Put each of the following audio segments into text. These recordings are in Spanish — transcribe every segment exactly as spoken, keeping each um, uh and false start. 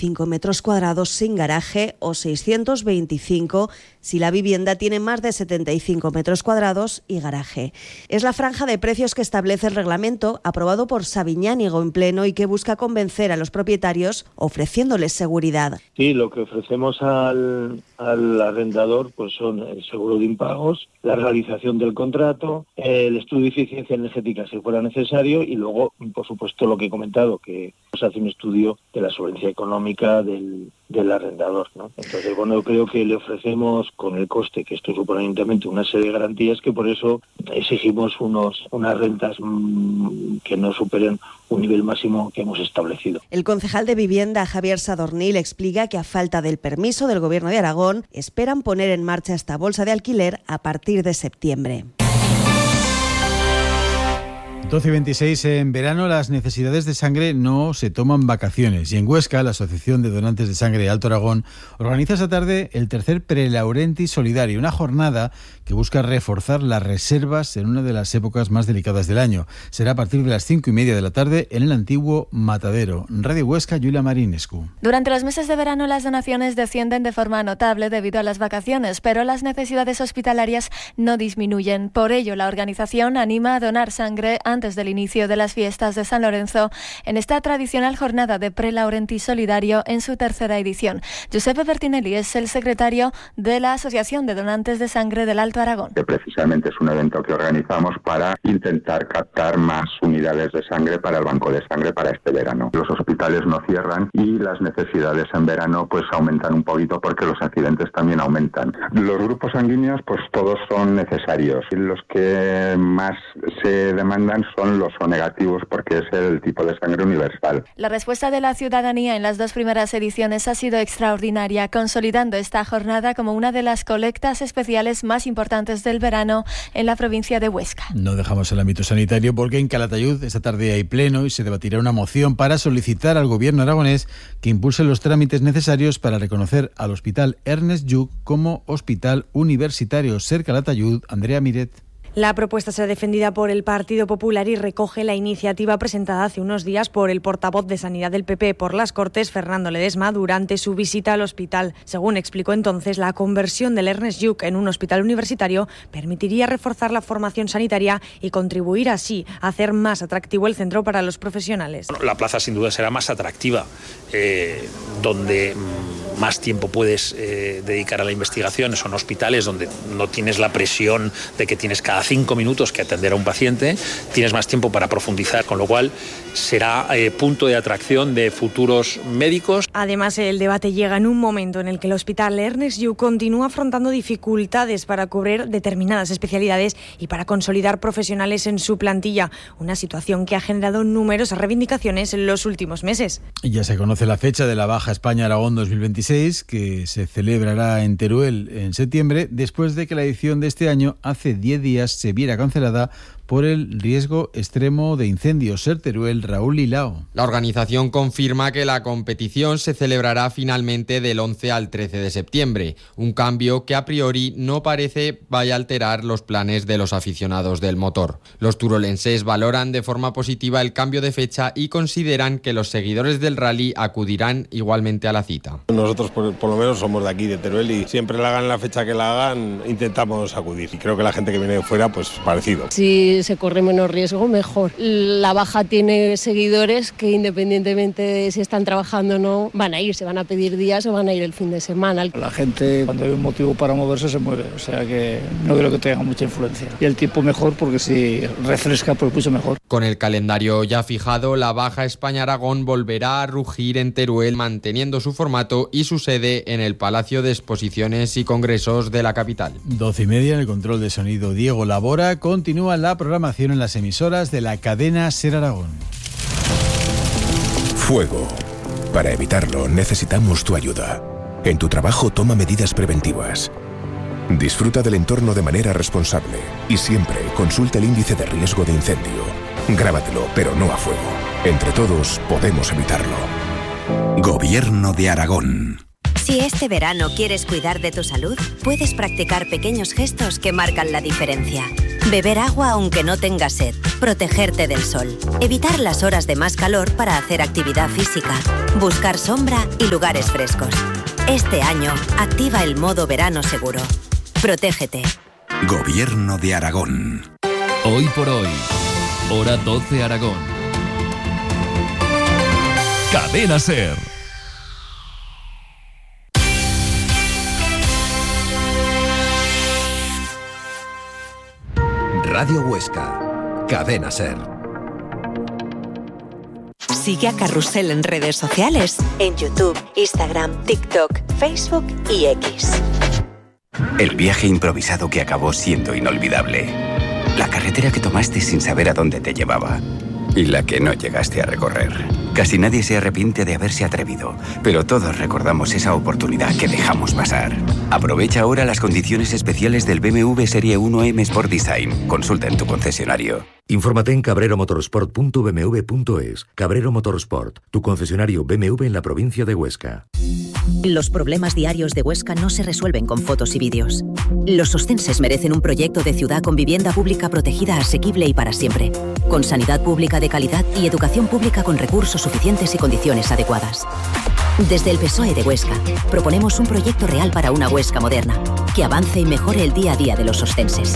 veinticinco metros cuadrados sin garaje o seiscientos veinticinco si la vivienda tiene más de setenta y cinco metros cuadrados y garaje. Es la franja de precios que establece el reglamento aprobado por Sabiñánigo en pleno y que busca convencer a los propietarios ofreciéndoles seguridad. Sí, lo que ofrecemos al, al arrendador pues son el seguro de impagos, la realización del contrato, el estudio de eficiencia energética si fuera necesario y luego, por supuesto, lo que he comentado, que se hace un estudio de la solvencia económica del, del arrendador, ¿no? Entonces, bueno, yo creo que le ofrecemos con el coste, que esto supone evidentemente una serie de garantías, que por eso exigimos unos unas rentas mmm, que no superen un nivel máximo que hemos establecido. El concejal de Vivienda, Javier Sadornil, explica que a falta del permiso del Gobierno de Aragón, esperan poner en marcha esta bolsa de alquiler a partir de septiembre. doce y veintiséis en verano, las necesidades de sangre no se toman vacaciones. Y en Huesca, la Asociación de Donantes de Sangre de Alto Aragón organiza esta tarde el tercer Prelaurenti Solidario, una jornada que busca reforzar las reservas en una de las épocas más delicadas del año. Será a partir de las cinco y media de la tarde en el antiguo Matadero. Radio Huesca, Yulia Marinescu. Durante los meses de verano las donaciones descienden de forma notable debido a las vacaciones, pero las necesidades hospitalarias no disminuyen. Por ello, la organización anima a donar sangre antes del inicio de las fiestas de San Lorenzo en esta tradicional jornada de Prelaurenti Solidario en su tercera edición. Giuseppe Bertinelli es el secretario de la Asociación de Donantes de Sangre del Alto Aragón. Que precisamente es un evento que organizamos para intentar captar más unidades de sangre para el banco de sangre para este verano. Los hospitales no cierran y las necesidades en verano pues aumentan un poquito porque los accidentes también aumentan. Los grupos sanguíneos pues todos son necesarios y los que más se demandan son los O negativos porque es el tipo de sangre universal. La respuesta de la ciudadanía en las dos primeras ediciones ha sido extraordinaria, consolidando esta jornada como una de las colectas especiales más importantes del verano en la provincia de Huesca. No dejamos el ámbito sanitario porque en Calatayud esta tarde hay pleno y se debatirá una moción para solicitar al gobierno aragonés que impulse los trámites necesarios para reconocer al Hospital Ernest Lluch como hospital universitario. Ser Calatayud, Andrea Miret. La propuesta será defendida por el Partido Popular y recoge la iniciativa presentada hace unos días por el portavoz de Sanidad del P P por las Cortes, Fernando Ledesma, durante su visita al hospital. Según explicó entonces, la conversión del Ernest Lluch en un hospital universitario permitiría reforzar la formación sanitaria y contribuir así a hacer más atractivo el centro para los profesionales. La plaza sin duda será más atractiva, eh, donde más tiempo puedes eh, dedicar a la investigación. Son hospitales donde no tienes la presión de que tienes cada cinco minutos que atender a un paciente, tienes más tiempo para profundizar, con lo cual será eh, punto de atracción de futuros médicos. Además, el debate llega en un momento en el que el Hospital Ernest Lluch continúa afrontando dificultades para cubrir determinadas especialidades y para consolidar profesionales en su plantilla, una situación que ha generado numerosas reivindicaciones en los últimos meses. Y ya se conoce la fecha de la Baja España Aragón dos mil veintiséis, que se celebrará en Teruel en septiembre, después de que la edición de este año, hace diez días, se viera cancelada por el riesgo extremo de incendios. Ser Teruel, Raúl Lilao. La organización confirma que la competición se celebrará finalmente del once al trece de septiembre, un cambio que a priori no parece vaya a alterar los planes de los aficionados del motor. Los turolenses valoran de forma positiva el cambio de fecha y consideran que los seguidores del rally acudirán igualmente a la cita. Nosotros por, por lo menos somos de aquí, de Teruel, y siempre la hagan la fecha que la hagan, intentamos acudir. Y creo que la gente que viene de fuera, pues parecido. Sí, se corre menos riesgo, mejor. La Baja tiene seguidores que independientemente de si están trabajando o no, van a ir, se van a pedir días o van a ir el fin de semana. La gente, cuando hay un motivo para moverse, se mueve, o sea que no creo que tenga mucha influencia. Y el tiempo mejor, porque si refresca, pues mucho mejor. Con el calendario ya fijado, la Baja España Aragón volverá a rugir en Teruel, manteniendo su formato y su sede en el Palacio de Exposiciones y Congresos de la capital. Doce y media, en el control de sonido Diego Labora. Continúa la programación en las emisoras de la cadena Ser Aragón. Fuego. Para evitarlo necesitamos tu ayuda. En tu trabajo toma medidas preventivas. Disfruta del entorno de manera responsable y siempre consulta el índice de riesgo de incendio. Grábatelo, pero no a fuego. Entre todos podemos evitarlo. Gobierno de Aragón. Si este verano quieres cuidar de tu salud, puedes practicar pequeños gestos que marcan la diferencia. Beber agua aunque no tengas sed, Protegerte del sol. Evitar las horas de más calor para hacer actividad física. Buscar sombra y lugares frescos. Este año, activa el modo verano seguro. Protégete. Gobierno de Aragón. Hoy por hoy, hora doce Aragón. Cadena SER. Radio Huesca, Cadena SER. Sigue a Carrusel en redes sociales, en YouTube, Instagram, TikTok, Facebook y X. El viaje improvisado que acabó siendo inolvidable. La carretera que tomaste sin saber a dónde te llevaba. Y la que no llegaste a recorrer. Casi nadie se arrepiente de haberse atrevido, pero todos recordamos esa oportunidad que dejamos pasar. Aprovecha ahora las condiciones especiales del B M W Serie uno M Sport Design. Consulta en tu concesionario. Infórmate en cabrero motorsport punto b m w punto es. Cabrero Motorsport, tu concesionario B M W en la provincia de Huesca. Los problemas diarios de Huesca no se resuelven con fotos y vídeos. Los oscenses merecen un proyecto de ciudad con vivienda pública protegida, asequible y para siempre, con sanidad pública de calidad y educación pública con recursos suficientes y condiciones adecuadas. Desde el P S O E de Huesca, proponemos un proyecto real para una Huesca moderna, que avance y mejore el día a día de los oscenses.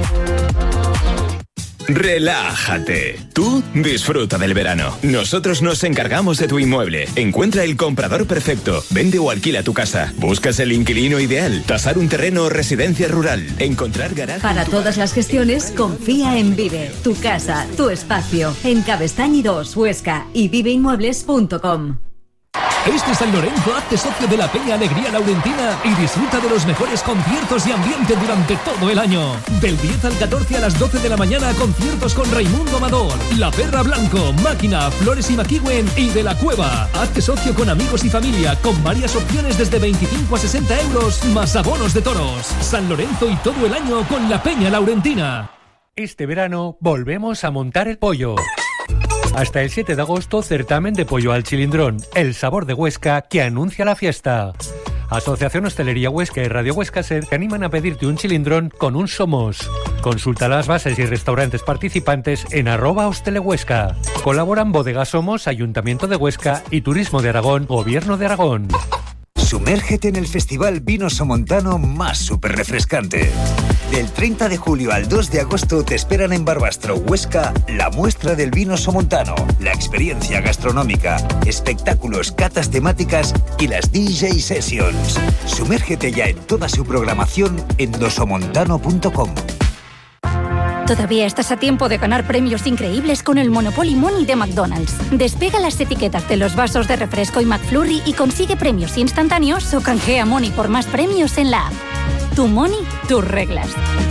Relájate. Tú disfruta del verano. Nosotros nos encargamos de tu inmueble. Encuentra el comprador perfecto. Vende o alquila tu casa. Buscas el inquilino ideal. Tasar un terreno o residencia rural. Encontrar garaje. Para todas las gestiones, confía en Vive. Tu casa, tu espacio. En Cabestañi dos, Huesca y vive inmuebles punto com. Este San Lorenzo, hazte socio de la Peña Alegría Laurentina y disfruta de los mejores conciertos y ambiente durante todo el año. Del diez al catorce a las doce de la mañana, conciertos con Raimundo Amador, La Perra Blanco, Máquina, Flores y Maquigüen y De la Cueva. Hazte socio con amigos y familia, con varias opciones desde veinticinco a sesenta euros, más abonos de toros. San Lorenzo y todo el año con la Peña Laurentina. Este verano volvemos a montar el pollo. Hasta el siete de agosto, certamen de pollo al chilindrón, el sabor de Huesca que anuncia la fiesta. Asociación Hostelería Huesca y Radio Huesca SER te animan a pedirte un chilindrón con un Somos. Consulta las bases y restaurantes participantes en arroba hostelehuesca. Colaboran Bodega Somos, Ayuntamiento de Huesca y Turismo de Aragón, Gobierno de Aragón. Sumérgete en el festival vino somontano más súper refrescante. Del treinta de julio al dos de agosto te esperan en Barbastro, Huesca, la muestra del vino somontano, la experiencia gastronómica, espectáculos, catas temáticas y las D J Sessions. Sumérgete ya en toda su programación en dosomontano punto com. Todavía estás a tiempo de ganar premios increíbles con el Monopoly Money de McDonald's. Despega las etiquetas de los vasos de refresco y McFlurry y consigue premios instantáneos o canjea Money por más premios en la app. Tu Money, tus reglas.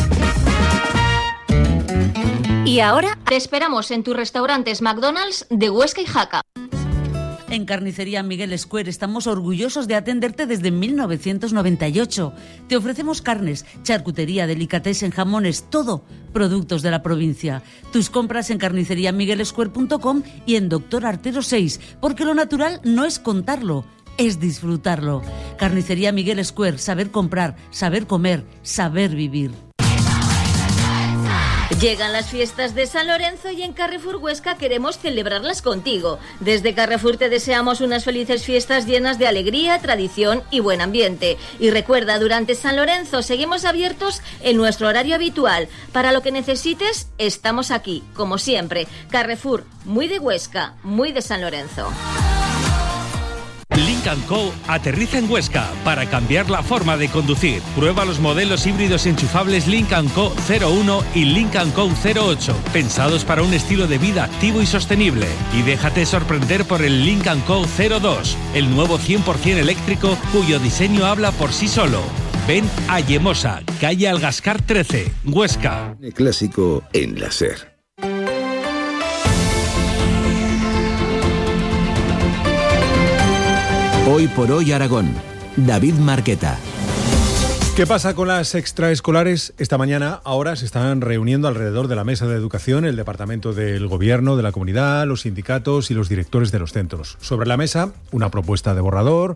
Y ahora te esperamos en tus restaurantes McDonald's de Huesca y Jaca. En Carnicería Miguel Square estamos orgullosos de atenderte desde mil novecientos noventa y ocho. Te ofrecemos carnes, charcutería, delicatessen, jamones, todo, productos de la provincia. Tus compras en carnicería miguel square punto com y en Doctor Artero seis, porque lo natural no es contarlo, es disfrutarlo. Carnicería Miguel Square, saber comprar, saber comer, saber vivir. Llegan las fiestas de San Lorenzo y en Carrefour Huesca queremos celebrarlas contigo. Desde Carrefour te deseamos unas felices fiestas llenas de alegría, tradición y buen ambiente. Y recuerda, durante San Lorenzo seguimos abiertos en nuestro horario habitual. Para lo que necesites, estamos aquí, como siempre. Carrefour, muy de Huesca, muy de San Lorenzo. Lynk and Co aterriza en Huesca para cambiar la forma de conducir. Prueba los modelos híbridos enchufables Lynk and Co cero uno y Lynk and Co cero ocho, pensados para un estilo de vida activo y sostenible. Y déjate sorprender por el Lynk and Co cero dos, el nuevo cien por ciento eléctrico cuyo diseño habla por sí solo. Ven a Yemosa, calle Algascar trece, Huesca. Clásico en la SER. Hoy por hoy Aragón. David Marqueta. ¿Qué pasa con las extraescolares? Esta mañana, ahora se están reuniendo alrededor de la mesa de educación el departamento del gobierno de la comunidad, los sindicatos y los directores de los centros. Sobre la mesa, una propuesta de borrador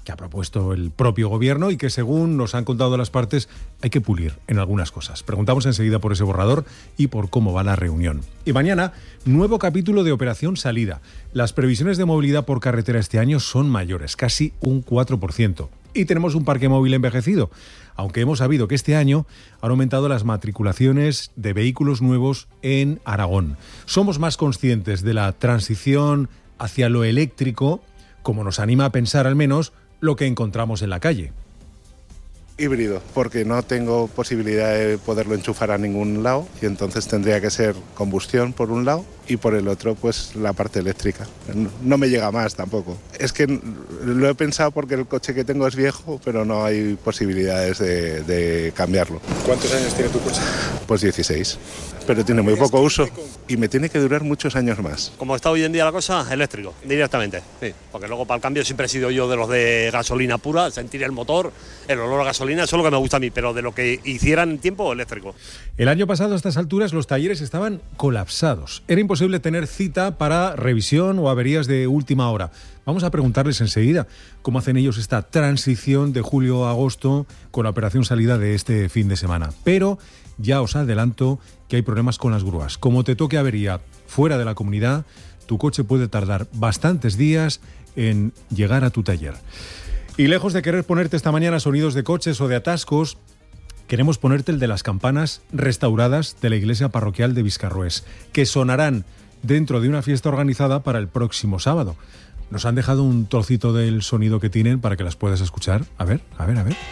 que ha propuesto el propio gobierno y que, según nos han contado las partes, hay que pulir en algunas cosas. Preguntamos enseguida por ese borrador y por cómo va la reunión. Y mañana, nuevo capítulo de Operación Salida. Las previsiones de movilidad por carretera este año son mayores, casi un cuatro por ciento. Y tenemos un parque móvil envejecido, aunque hemos sabido que este año han aumentado las matriculaciones de vehículos nuevos en Aragón. Somos más conscientes de la transición hacia lo eléctrico, como nos anima a pensar al menos lo que encontramos en la calle. Híbrido, porque no tengo posibilidad de poderlo enchufar a ningún lado y entonces tendría que ser combustión por un lado y por el otro pues la parte eléctrica. No me llega más tampoco. Es que lo he pensado porque el coche que tengo es viejo, pero no hay posibilidades de, de cambiarlo. ¿Cuántos años tiene tu coche? Pues dieciséis, pero tiene muy poco uso y me tiene que durar muchos años más. Como está hoy en día la cosa, eléctrico, directamente, sí, porque luego para el cambio siempre he sido yo de los de gasolina pura, sentir el motor, el olor a gasolina, eso es lo que me gusta a mí, pero de lo que hicieran en tiempo, eléctrico. El año pasado a estas alturas los talleres estaban colapsados. Era imposible tener cita para revisión o averías de última hora. Vamos a preguntarles enseguida cómo hacen ellos esta transición de julio a agosto con la operación salida de este fin de semana. Pero ya os adelanto que hay problemas con las grúas. Como te toque avería fuera de la comunidad, tu coche puede tardar bastantes días en llegar a tu taller. Y lejos de querer ponerte esta mañana sonidos de coches o de atascos, queremos ponerte el de las campanas restauradas de la iglesia parroquial de Viscarrués, que sonarán dentro de una fiesta organizada para el próximo sábado. Nos han dejado un trocito del sonido que tienen para que las puedas escuchar. A ver, a ver, a ver.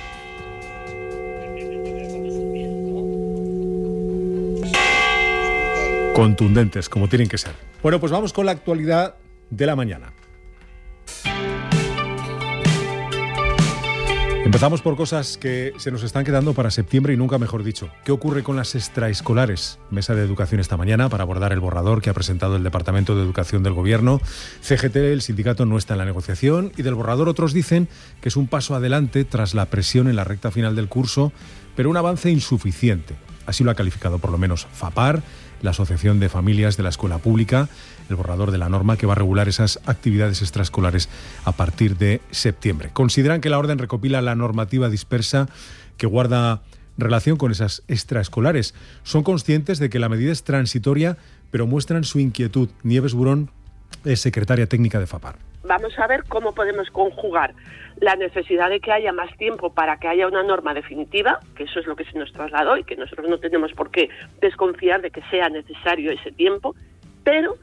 Contundentes, como tienen que ser. Bueno, pues vamos con la actualidad de la mañana. Empezamos por cosas que se nos están quedando para septiembre y nunca mejor dicho. ¿Qué ocurre con las extraescolares? Mesa de Educación esta mañana para abordar el borrador que ha presentado el Departamento de Educación del Gobierno. C G T, el sindicato, no está en la negociación y del borrador otros dicen que es un paso adelante tras la presión en la recta final del curso, pero un avance insuficiente. Así lo ha calificado por lo menos FAPAR, la Asociación de Familias de la Escuela Pública, el borrador de la norma que va a regular esas actividades extraescolares a partir de septiembre. Consideran que la orden recopila la normativa dispersa que guarda relación con esas extraescolares. Son conscientes de que la medida es transitoria, pero muestran su inquietud. Nieves Burón es secretaria técnica de FAPAR. Vamos a ver cómo podemos conjugar la necesidad de que haya más tiempo para que haya una norma definitiva, que eso es lo que se nos trasladó y que nosotros no tenemos por qué desconfiar de que sea necesario ese tiempo, pero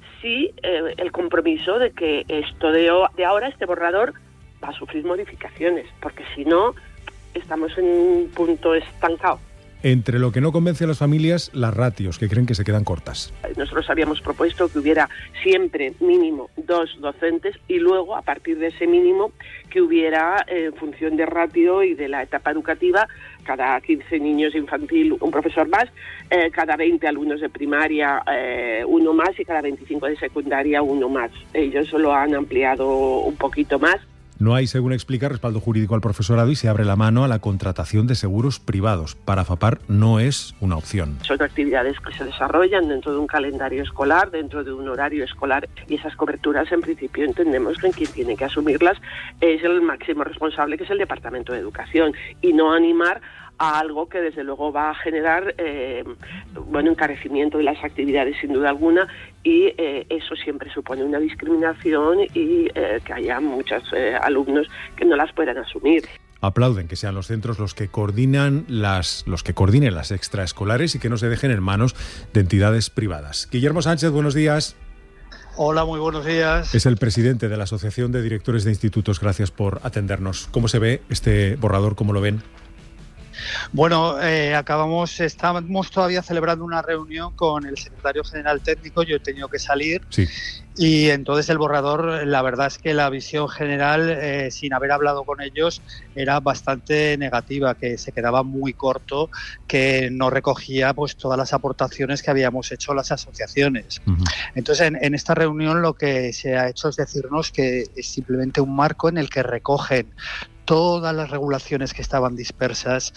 sí eh, el compromiso de que esto de, de ahora, este borrador, va a sufrir modificaciones, porque si no, estamos en un punto estancado. Entre lo que no convence a las familias, las ratios, que creen que se quedan cortas. Nosotros habíamos propuesto que hubiera siempre mínimo dos docentes y luego, a partir de ese mínimo, que hubiera, eh, en función de ratio y de la etapa educativa, cada quince niños de infantil un profesor más, eh, cada veinte alumnos de primaria eh, uno más y cada veinticinco de secundaria uno más. Ellos lo han ampliado un poquito más. No hay, según explica, respaldo jurídico al profesorado y se abre la mano a la contratación de seguros privados. Para FAPAR no es una opción. Son actividades que se desarrollan dentro de un calendario escolar, dentro de un horario escolar, y esas coberturas en principio entendemos que quien tiene que asumirlas es el máximo responsable, que es el Departamento de Educación, y no animar a algo que desde luego va a generar eh, bueno, encarecimiento de las actividades sin duda alguna, y eh, eso siempre supone una discriminación y eh, que haya muchos eh, alumnos que no las puedan asumir. Aplauden que sean los centros los que coordinan las, los que coordinen las extraescolares y que no se dejen en manos de entidades privadas. Guillermo Sánchez, buenos días. Hola, muy buenos días. Es el presidente de la Asociación de Directores de Institutos. Gracias por atendernos. ¿Cómo se ve este borrador? ¿Cómo lo ven? Bueno, eh, acabamos, estamos todavía celebrando una reunión con el secretario general técnico, yo he tenido que salir, sí. Y entonces el borrador, la verdad es que la visión general, eh, sin haber hablado con ellos, era bastante negativa, que se quedaba muy corto, que no recogía pues todas las aportaciones que habíamos hecho las asociaciones. Uh-huh. Entonces, en, en esta reunión lo que se ha hecho es decirnos que es simplemente un marco en el que recogen todas las regulaciones que estaban dispersas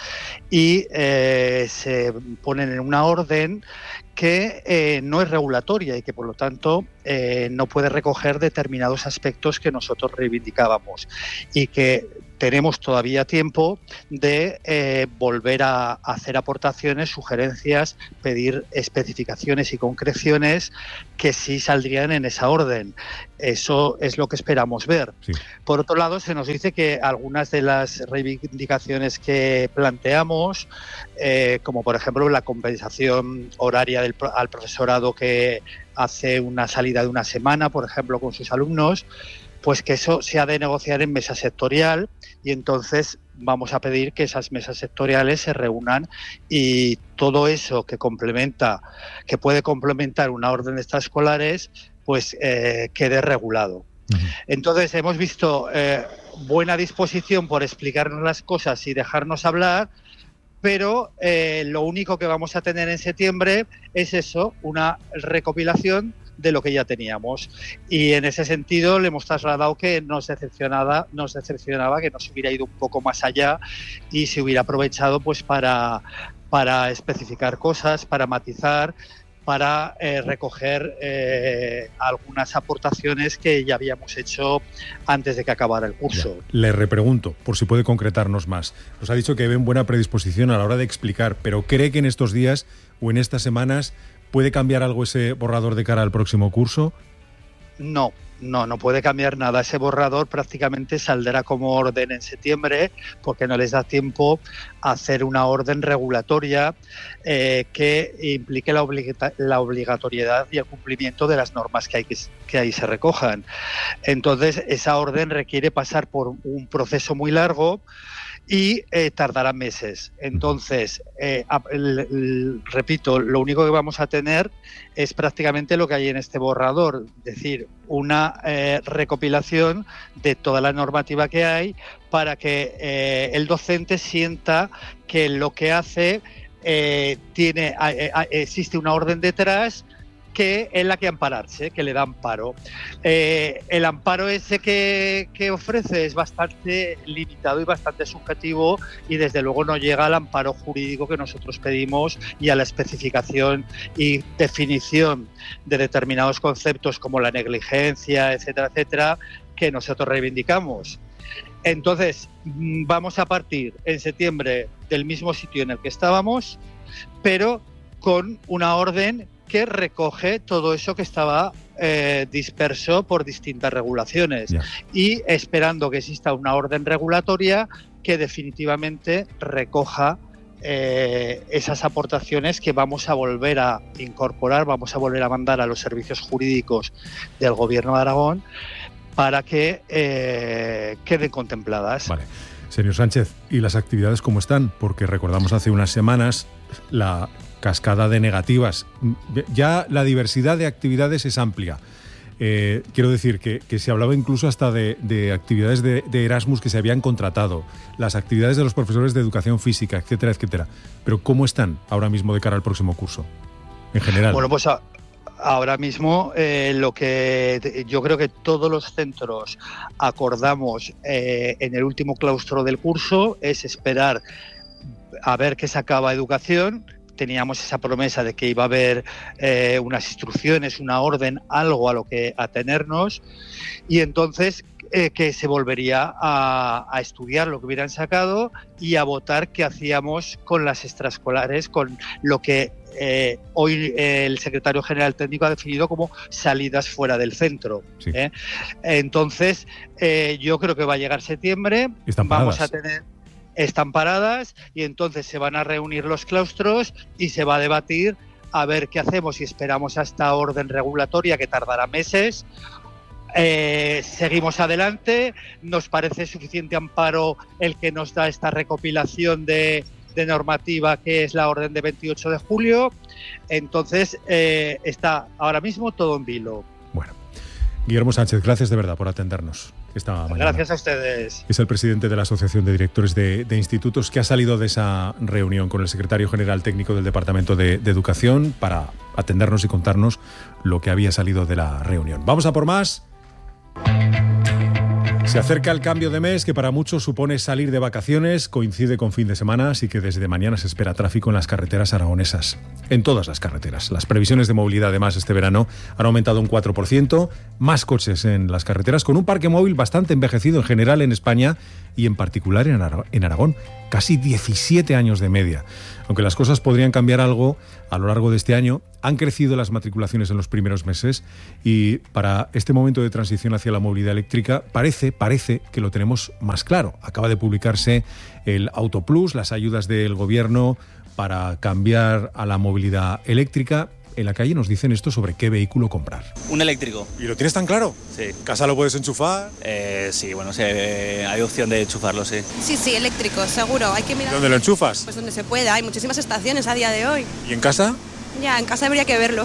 y eh, se ponen en una orden que eh, no es regulatoria y que por lo tanto eh, no puede recoger determinados aspectos que nosotros reivindicábamos y que tenemos todavía tiempo de eh, volver a hacer aportaciones, sugerencias, pedir especificaciones y concreciones que sí saldrían en esa orden. Eso es lo que esperamos ver. Sí. Por otro lado, se nos dice que algunas de las reivindicaciones que planteamos, eh, como por ejemplo la compensación horaria del, al profesorado que hace una salida de una semana, por ejemplo, con sus alumnos, pues que eso se ha de negociar en mesa sectorial y entonces vamos a pedir que esas mesas sectoriales se reúnan y todo eso que complementa, que puede complementar una orden de extraescolares, pues eh, quede regulado. Uh-huh. Entonces hemos visto eh, buena disposición por explicarnos las cosas y dejarnos hablar, pero eh, lo único que vamos a tener en septiembre es eso, una recopilación de lo que ya teníamos. Y en ese sentido le hemos trasladado que nos decepcionaba, nos decepcionaba que no se hubiera ido un poco más allá y se hubiera aprovechado pues para, para especificar cosas, para matizar, para eh, recoger eh, algunas aportaciones que ya habíamos hecho antes de que acabara el curso. Ya. Le repregunto, por si puede concretarnos más. Nos ha dicho que ven buena predisposición a la hora de explicar, pero ¿cree que en estos días o en estas semanas puede cambiar algo ese borrador de cara al próximo curso? No, no, no puede cambiar nada. Ese borrador prácticamente saldrá como orden en septiembre porque no les da tiempo a hacer una orden regulatoria eh, que implique la, obliga- la obligatoriedad y el cumplimiento de las normas que, hay que, que ahí se recojan. Entonces, esa orden requiere pasar por un proceso muy largo y eh, tardará meses. Entonces, eh, el, el, repito, lo único que vamos a tener es prácticamente lo que hay en este borrador, es decir, una eh, recopilación de toda la normativa que hay para que eh, el docente sienta que lo que hace eh, tiene eh, existe una orden detrás que es la que ampararse, que le da amparo. Eh, el amparo ese que, que ofrece es bastante limitado y bastante subjetivo y desde luego no llega al amparo jurídico que nosotros pedimos y a la especificación y definición de determinados conceptos como la negligencia, etcétera, etcétera, que nosotros reivindicamos. Entonces, vamos a partir en septiembre del mismo sitio en el que estábamos, pero con una orden que recoge todo eso que estaba eh, disperso por distintas regulaciones yeah. y esperando que exista una orden regulatoria que definitivamente recoja eh, esas aportaciones que vamos a volver a incorporar, vamos a volver a mandar a los servicios jurídicos del Gobierno de Aragón para que eh, queden contempladas. Vale. Señor Sánchez, ¿y las actividades cómo están? Porque recordamos hace unas semanas la cascada de negativas. Ya la diversidad de actividades es amplia. Eh, quiero decir que, que se hablaba incluso hasta de, de actividades de, de Erasmus que se habían contratado, las actividades de los profesores de educación física, etcétera, etcétera. Pero ¿cómo están ahora mismo de cara al próximo curso, en general? Bueno, pues a, ahora mismo eh, lo que yo creo que todos los centros acordamos eh, en el último claustro del curso es esperar a ver qué se acaba educación. Teníamos esa promesa de que iba a haber eh, unas instrucciones, una orden, algo a lo que atenernos y entonces eh, que se volvería a, a estudiar lo que hubieran sacado y a votar qué hacíamos con las extraescolares, con lo que eh, hoy eh, el secretario general técnico ha definido como salidas fuera del centro. Sí. ¿eh? Entonces, eh, yo creo que va a llegar septiembre, vamos a tener... Están paradas y entonces se van a reunir los claustros y se va a debatir a ver qué hacemos y esperamos a esta orden regulatoria que tardará meses. Eh, seguimos adelante, nos parece suficiente amparo el que nos da esta recopilación de, de normativa que es la orden de veintiocho de julio. Entonces eh, está ahora mismo todo en vilo. Bueno, Guillermo Sánchez, gracias de verdad por atendernos esta mañana. Gracias a ustedes. Es el presidente de la Asociación de Directores de, de Institutos que ha salido de esa reunión con el secretario general técnico del Departamento de, de Educación para atendernos y contarnos lo que había salido de la reunión. Vamos a por más. Se acerca el cambio de mes, que para muchos supone salir de vacaciones, coincide con fin de semana, así que desde mañana se espera tráfico en las carreteras aragonesas. En todas las carreteras. Las previsiones de movilidad, además, este verano han aumentado un cuatro por ciento, más coches en las carreteras, con un parque móvil bastante envejecido en general en España y en particular en, Ara- en Aragón. Casi diecisiete años de media. Aunque las cosas podrían cambiar algo a lo largo de este año, han crecido las matriculaciones en los primeros meses y para este momento de transición hacia la movilidad eléctrica parece, parece que lo tenemos más claro. Acaba de publicarse el Autoplus, las ayudas del gobierno para cambiar a la movilidad eléctrica. En la calle nos dicen esto sobre qué vehículo comprar. Un eléctrico. ¿Y lo tienes tan claro? Sí. ¿Casa lo puedes enchufar? Eh, sí, bueno, sí, eh, hay opción de enchufarlo, sí. Sí, sí, eléctrico, seguro. Hay que mirar. ¿Dónde lo enchufas? Pues donde se pueda. Hay muchísimas estaciones a día de hoy. ¿Y en casa? Ya, en casa habría que verlo.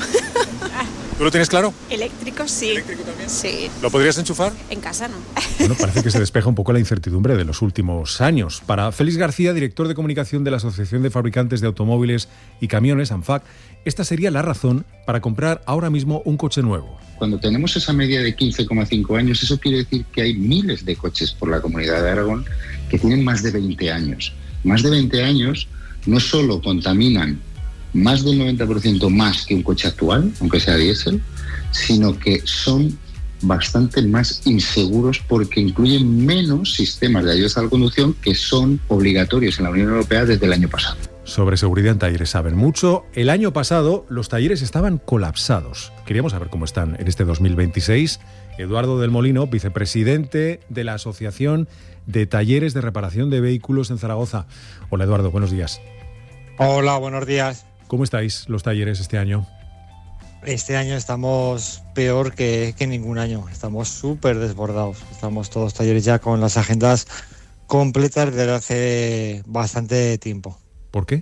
¿Tú lo tienes claro? Eléctrico, sí. ¿Eléctrico también? Sí. ¿Lo podrías enchufar? En casa no. Bueno, parece que se despeja un poco la incertidumbre de los últimos años. Para Félix García, director de comunicación de la Asociación de Fabricantes de Automóviles y Camiones, ANFAC, esta sería la razón para comprar ahora mismo un coche nuevo. Cuando tenemos esa media de quince coma cinco años, eso quiere decir que hay miles de coches por la Comunidad de Aragón que tienen más de veinte años. Más de veinte años no solo contaminan más del noventa por ciento más que un coche actual, aunque sea diésel, sino que son bastante más inseguros porque incluyen menos sistemas de ayuda a la conducción que son obligatorios en la Unión Europea desde el año pasado. Sobre seguridad en talleres saben mucho. El año pasado los talleres estaban colapsados. Queríamos saber cómo están en este dos mil veintiséis. Eduardo del Molino, vicepresidente de la Asociación de Talleres de Reparación de Vehículos en Zaragoza. Hola Eduardo, buenos días. Hola, buenos días. ¿Cómo estáis los talleres este año? Este año estamos peor que, que ningún año. Estamos súper desbordados. Estamos todos talleres ya con las agendas completas desde hace bastante tiempo. ¿Por qué?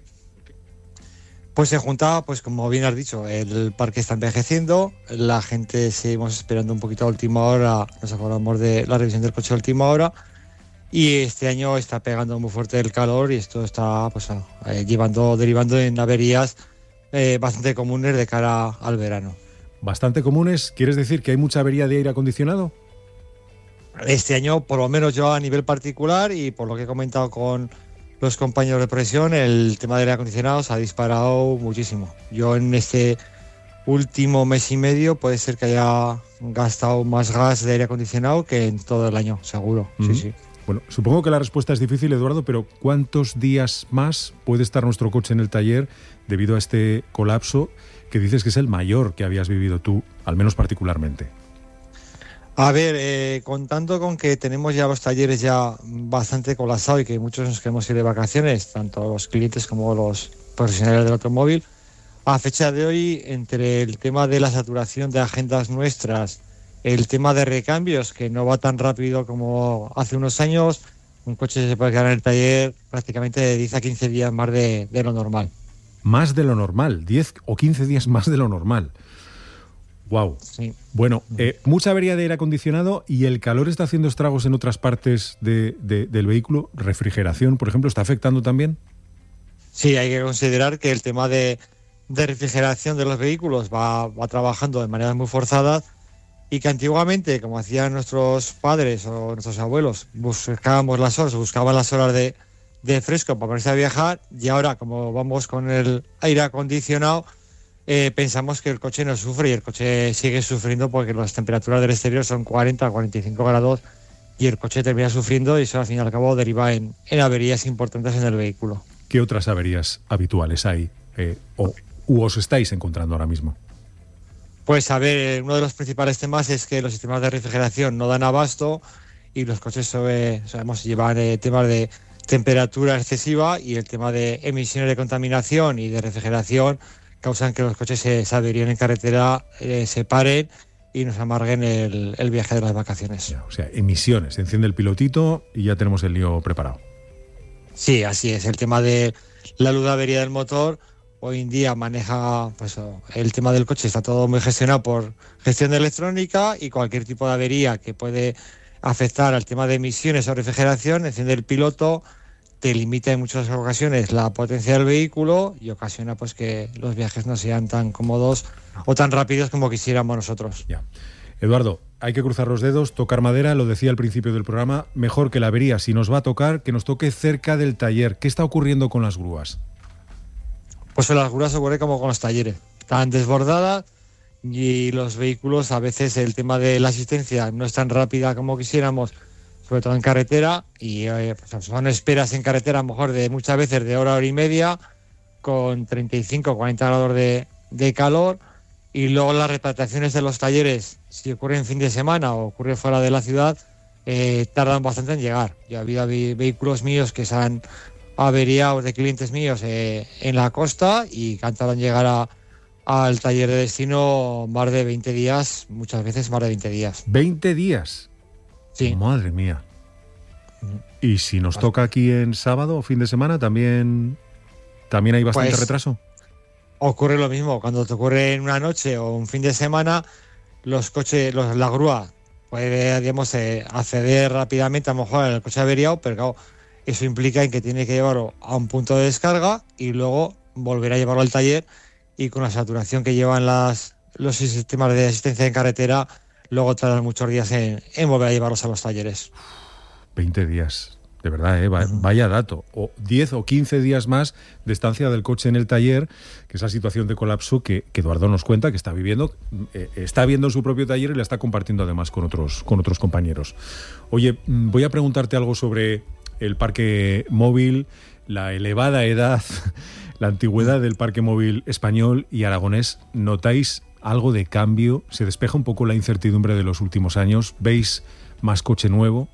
Pues se junta, pues como bien has dicho, el parque está envejeciendo, la gente seguimos esperando un poquito a última hora, nos acordamos de la revisión del coche a última hora, y este año está pegando muy fuerte el calor y esto está pues eh, llevando, derivando en averías eh, bastante comunes de cara al verano. ¿Bastante comunes? ¿Quieres decir que hay mucha avería de aire acondicionado? Este año, por lo menos yo a nivel particular y por lo que he comentado con los compañeros de profesión, el tema del aire acondicionado se ha disparado muchísimo. Yo en este último mes y medio puede ser que haya gastado más gas de aire acondicionado que en todo el año, seguro. Mm-hmm. Sí, sí. Bueno, supongo que la respuesta es difícil, Eduardo, pero ¿cuántos días más puede estar nuestro coche en el taller debido a este colapso que dices que es el mayor que habías vivido tú, al menos particularmente? A ver, eh, contando con que tenemos ya los talleres ya bastante colapsados y que muchos nos queremos ir de vacaciones, tanto los clientes como los profesionales del automóvil, a fecha de hoy, entre el tema de la saturación de agendas nuestras, el tema de recambios, que no va tan rápido como hace unos años, un coche se puede quedar en el taller prácticamente de diez a quince días más de, de lo normal. Más de lo normal, diez o quince días más de lo normal. Wow. Sí. Bueno, eh, mucha avería de aire acondicionado y el calor está haciendo estragos en otras partes de, de, del vehículo. Refrigeración, por ejemplo, ¿está afectando también? Sí, hay que considerar que el tema de, de refrigeración de los vehículos va, va trabajando de manera muy forzada y que antiguamente, como hacían nuestros padres o nuestros abuelos, buscábamos las horas, buscaban las horas de, de fresco para ponerse a viajar y ahora, como vamos con el aire acondicionado, Eh, pensamos que el coche no sufre y el coche sigue sufriendo porque las temperaturas del exterior son cuarenta a cuarenta y cinco grados y el coche termina sufriendo y eso al fin y al cabo deriva en, en averías importantes en el vehículo. ¿Qué otras averías habituales hay eh, o u os estáis encontrando ahora mismo? Pues a ver, uno de los principales temas es que los sistemas de refrigeración no dan abasto y los coches sobre, sabemos llevan eh, temas de temperatura excesiva y el tema de emisiones de contaminación y de refrigeración causan que los coches se, se averíen en carretera, eh, se paren y nos amarguen el, el viaje de las vacaciones. O sea, emisiones, se enciende el pilotito y ya tenemos el lío preparado. Sí, así es. El tema de la luz de avería del motor, hoy en día maneja, pues el tema del coche está todo muy gestionado por gestión de electrónica y cualquier tipo de avería que puede afectar al tema de emisiones o refrigeración, enciende el piloto, te limita en muchas ocasiones la potencia del vehículo y ocasiona pues que los viajes no sean tan cómodos o tan rápidos como quisiéramos nosotros. Ya. Eduardo, hay que cruzar los dedos, tocar madera, lo decía al principio del programa, mejor que la avería, si nos va a tocar, que nos toque cerca del taller. ¿Qué está ocurriendo con las grúas? Pues en las grúas ocurre como con los talleres. Están desbordadas y los vehículos, a veces el tema de la asistencia no es tan rápida como quisiéramos, sobre todo en carretera, y eh, pues son esperas en carretera a lo mejor de muchas veces de hora, hora y media, con treinta y cinco o cuarenta grados de, de calor, y luego las repatriaciones de los talleres, si ocurre en fin de semana o ocurre fuera de la ciudad, eh, tardan bastante en llegar. Yo he habido vehículos míos que se han averiado de clientes míos eh, en la costa y que han tardado en llegar a, al taller de destino más de veinte días, muchas veces más de veinte días. ¿veinte días? Sí. Madre mía. ¿Y si nos toca aquí en sábado o fin de semana, también, también hay bastante pues, retraso? Ocurre lo mismo. Cuando te ocurre en una noche o un fin de semana, los coches, los, la grúa puede, digamos, eh, acceder rápidamente a lo mejor al coche averiado, pero claro, eso implica en que tiene que llevarlo a un punto de descarga y luego volver a llevarlo al taller, y con la saturación que llevan las, los sistemas de asistencia en carretera, luego tardan muchos días en, en volver a llevarlos a los talleres. veinte días, de verdad, ¿eh? Vaya dato. O diez o quince días más de estancia del coche en el taller, que es la situación de colapso que, que Eduardo nos cuenta que está viviendo, eh, está viendo en su propio taller y la está compartiendo además con otros, con otros compañeros. Oye, voy a preguntarte algo sobre el parque móvil, la elevada edad, la antigüedad del parque móvil español y aragonés. ¿Notáis algo de cambio? ¿Se despeja un poco la incertidumbre de los últimos años? ¿Veis más coche nuevo?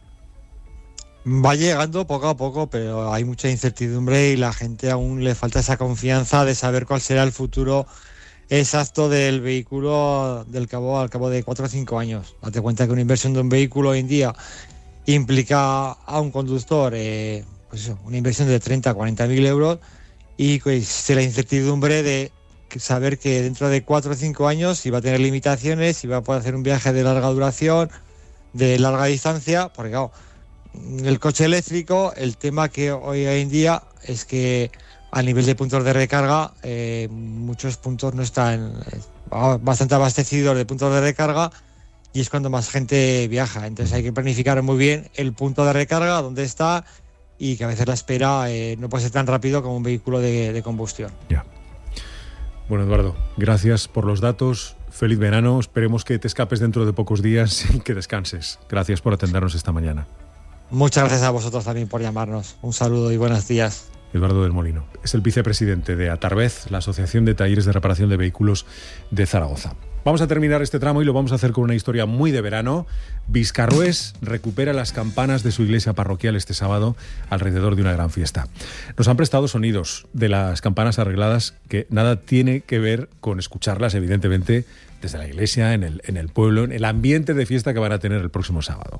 Va llegando poco a poco, pero hay mucha incertidumbre y la gente aún le falta esa confianza de saber cuál será el futuro exacto del vehículo del cabo al cabo de cuatro o cinco años. Date cuenta que una inversión de un vehículo hoy en día implica a un conductor eh, pues eso, una inversión de treinta a cuarenta mil euros, y pues, la incertidumbre de saber que dentro de cuatro o cinco años si va a tener limitaciones, si va a poder hacer un viaje de larga duración, de larga distancia, porque claro, el coche eléctrico, el tema que hoy en día es que a nivel de puntos de recarga, eh, muchos puntos no están eh, bastante abastecidos de puntos de recarga, y es cuando más gente viaja. Entonces hay que planificar muy bien el punto de recarga, dónde está, y que a veces la espera eh, no puede ser tan rápido como un vehículo de, de combustión. Ya. Bueno, Eduardo, gracias por los datos. Feliz verano. Esperemos que te escapes dentro de pocos días y que descanses. Gracias por atendernos esta mañana. Muchas gracias a vosotros también por llamarnos. Un saludo y buenos días. Eduardo del Molino es el vicepresidente de Atarbez, la Asociación de Talleres de Reparación de Vehículos de Zaragoza. Vamos a terminar este tramo y lo vamos a hacer con una historia muy de verano. Viscarrués recupera las campanas de su iglesia parroquial este sábado alrededor de una gran fiesta. Nos han prestado sonidos de las campanas arregladas que nada tiene que ver con escucharlas, evidentemente, desde la iglesia, en el, en el pueblo, en el ambiente de fiesta que van a tener el próximo sábado.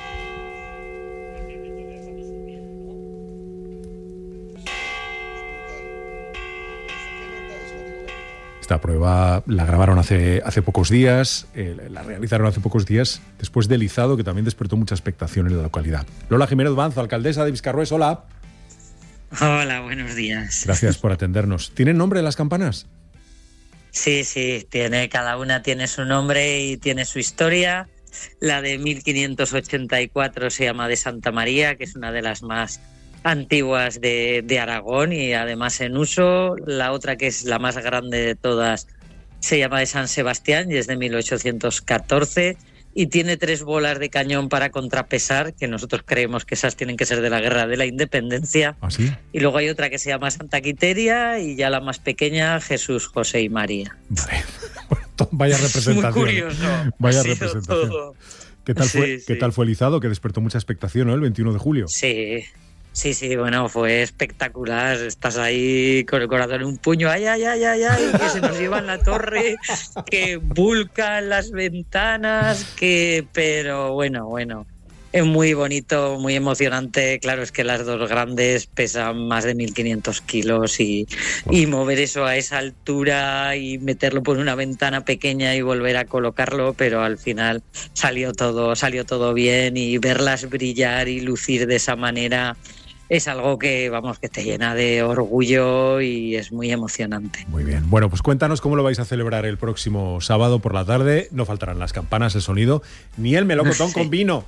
Esta prueba la grabaron hace, hace pocos días, eh, la realizaron hace pocos días, después del izado, que también despertó mucha expectación en la localidad. Lola Jiménez Banzo, alcaldesa de Viscarrués, hola. Hola, buenos días. Gracias por atendernos. ¿Tienen nombre las campanas? Sí, sí, tiene, cada una tiene su nombre y tiene su historia. La de mil quinientos ochenta y cuatro se llama de Santa María, que es una de las más antiguas de, de Aragón y además en uso. La otra, que es la más grande de todas, se llama de San Sebastián y es de mil ochocientos catorce y tiene tres bolas de cañón para contrapesar, que nosotros creemos que esas tienen que ser de la Guerra de la Independencia. ¿Ah, sí? Y luego hay otra que se llama Santa Quiteria y ya la más pequeña, Jesús, José y María. Vale. Vaya representación. Muy curioso. Vaya ha representación. todo. ¿Qué tal, fue, Sí, sí. ¿Qué tal fue el izado? Que despertó mucha expectación, ¿no? El veintiuno de julio. Sí, sí, sí, bueno, fue espectacular. Estás ahí con el corazón en un puño, ay, ay, ay, ay, ay, que se nos llevan la torre, que vulcan las ventanas, que, pero bueno, bueno, es muy bonito, muy emocionante. Claro, es que las dos grandes pesan más de mil quinientos kilos y, y mover eso a esa altura y meterlo por una ventana pequeña y volver a colocarlo, pero al final salió todo, salió todo bien y verlas brillar y lucir de esa manera es algo que, vamos, que te llena de orgullo y es muy emocionante. Muy bien. Bueno, pues cuéntanos cómo lo vais a celebrar el próximo sábado por la tarde. No faltarán las campanas, el sonido, ni el melocotón sí. con vino.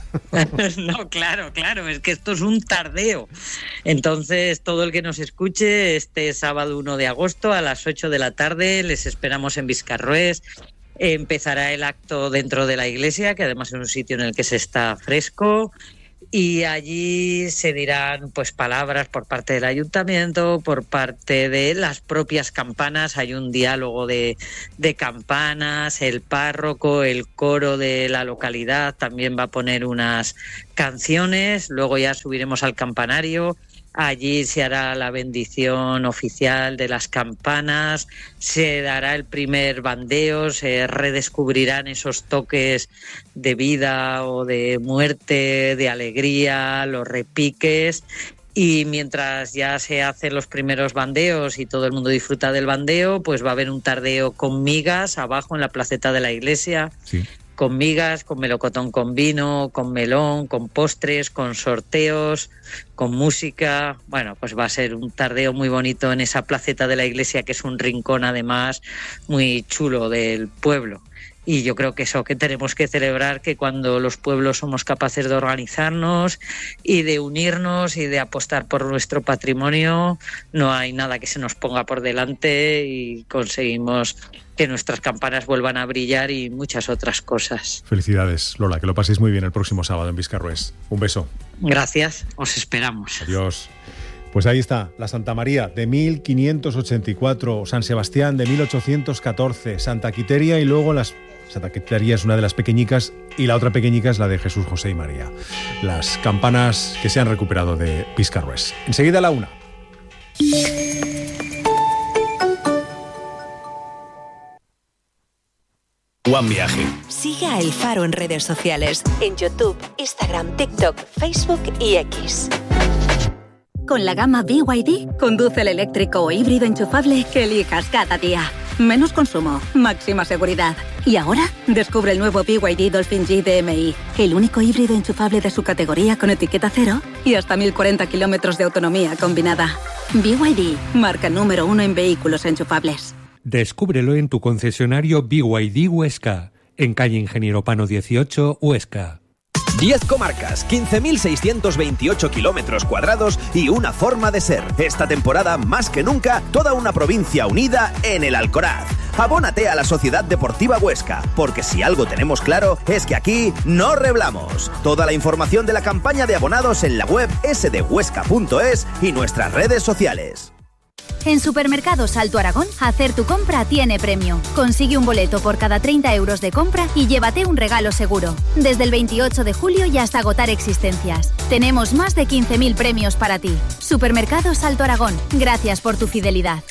No, claro, claro, es que esto es un tardeo. Entonces, todo el que nos escuche este sábado uno de agosto a las ocho de la tarde, les esperamos en Viscarrués. Empezará el acto dentro de la iglesia, que además es un sitio en el que se está fresco. Y allí se dirán pues palabras por parte del ayuntamiento, por parte de las propias campanas. Hay un diálogo de, de campanas, el párroco, el coro de la localidad también va a poner unas canciones. Luego ya subiremos al campanario. Allí se hará la bendición oficial de las campanas, se dará el primer bandeo, se redescubrirán esos toques de vida o de muerte, de alegría, los repiques. Y mientras ya se hacen los primeros bandeos y todo el mundo disfruta del bandeo, pues va a haber un tardeo con migas abajo en la placeta de la iglesia. Sí. Con migas, con melocotón con vino, con melón, con postres, con sorteos, con música. Bueno, pues va a ser un tardeo muy bonito en esa placeta de la iglesia, que es un rincón además muy chulo del pueblo. Y yo creo que eso que tenemos que celebrar, que cuando los pueblos somos capaces de organizarnos y de unirnos y de apostar por nuestro patrimonio, no hay nada que se nos ponga por delante y conseguimos que nuestras campanas vuelvan a brillar y muchas otras cosas. Felicidades, Lola, que lo paséis muy bien el próximo sábado en Viscarrués. Un beso. Gracias, os esperamos. Adiós. Pues ahí está, la Santa María de mil quinientos ochenta y cuatro, San Sebastián de mil ochocientos catorce, Santa Quiteria y luego las... Santa Quiteria es una de las pequeñicas y la otra pequeñica es la de Jesús, José y María. Las campanas que se han recuperado de Viscarrués. Enseguida a la una. One Viaje. Sigue a El Faro en redes sociales, en YouTube, Instagram, TikTok, Facebook y X. Con la gama B Y D, conduce el eléctrico o híbrido enchufable que elijas cada día. Menos consumo, máxima seguridad. Y ahora, descubre el nuevo B Y D Dolphin G D M I, el único híbrido enchufable de su categoría con etiqueta cero y hasta mil cuarenta kilómetros de autonomía combinada. B Y D, marca número uno en vehículos enchufables. Descúbrelo en tu concesionario B Y D Huesca, en calle Ingeniero Pano dieciocho, Huesca. diez comarcas, quince mil seiscientos veintiocho kilómetros cuadrados y una forma de ser. Esta temporada, más que nunca, toda una provincia unida en el Alcoraz. Abónate a la Sociedad Deportiva Huesca, porque si algo tenemos claro es que aquí no reblamos. Toda la información de la campaña de abonados en la web ese de huesca punto es y nuestras redes sociales. En Supermercados Alto Aragón, hacer tu compra tiene premio. Consigue un boleto por cada treinta euros de compra y llévate un regalo seguro. Desde el veintiocho de julio y hasta agotar existencias. Tenemos más de quince mil premios para ti. Supermercados Alto Aragón, gracias por tu fidelidad.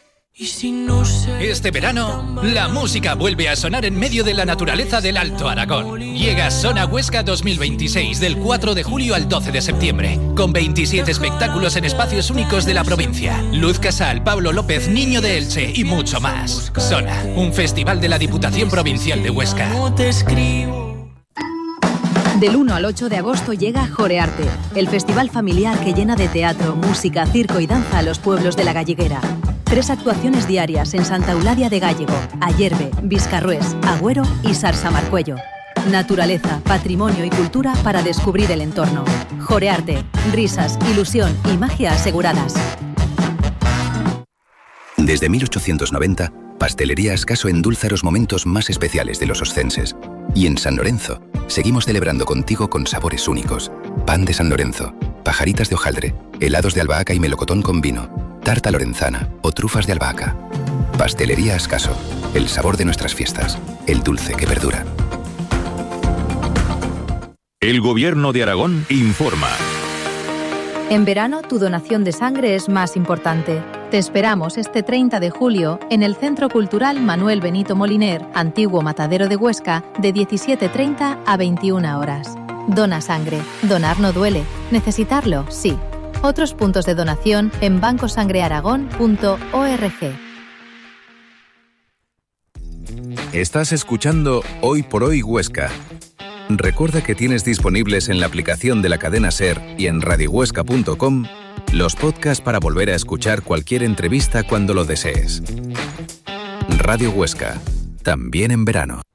Este verano, la música vuelve a sonar en medio de la naturaleza del Alto Aragón. Llega Sona Huesca dos mil veintiséis del cuatro de julio al doce de septiembre, con veintisiete espectáculos en espacios únicos de la provincia. Luz Casal, Pablo López, Niño de Elche y mucho más. Sona, un festival de la Diputación Provincial de Huesca. Del uno al ocho de agosto llega Jorearte, el festival familiar que llena de teatro, música, circo y danza a los pueblos de la Galleguera. Tres actuaciones diarias en Santa Eulalia de Gállego, Ayerbe, Viscarrués, Agüero y Sarsamarcuello. Naturaleza, patrimonio y cultura para descubrir el entorno. Jorearte, risas, ilusión y magia aseguradas. Desde mil ochocientos noventa, Pastelería Ascaso endulza los momentos más especiales de los oscenses. Y en San Lorenzo, seguimos celebrando contigo con sabores únicos. Pan de San Lorenzo, pajaritas de hojaldre, helados de albahaca y melocotón con vino, tarta lorenzana o trufas de albahaca. Pastelería Ascaso, el sabor de nuestras fiestas, el dulce que perdura. El Gobierno de Aragón informa. En verano, tu donación de sangre es más importante. Te esperamos este treinta de julio en el Centro Cultural Manuel Benito Moliner, antiguo Matadero de Huesca, de diecisiete treinta a veintiuna horas. Dona sangre. Donar no duele. Necesitarlo, sí. Otros puntos de donación en banco sangre aragón punto org. Estás escuchando Hoy por Hoy Huesca. Recuerda que tienes disponibles en la aplicación de la cadena SER y en radio huesca punto com los podcasts para volver a escuchar cualquier entrevista cuando lo desees. Radio Huesca, también en verano.